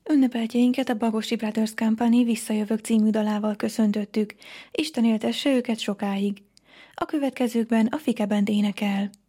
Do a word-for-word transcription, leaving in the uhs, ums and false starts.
Ünnepeltjeinket a Bagosi Brothers Company Visszajövök című dalával köszöntöttük. Isten éltesse őket sokáig. A következőkben a Fike Band énekel.